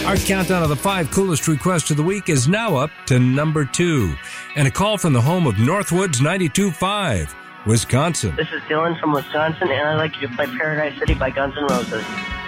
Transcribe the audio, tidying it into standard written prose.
Our countdown of the 5 coolest requests of the week is now up to number 2. And a call from the home of Northwoods 92.5, Wisconsin. This is Dylan from Wisconsin, and I'd like you to play Paradise City by Guns N' Roses.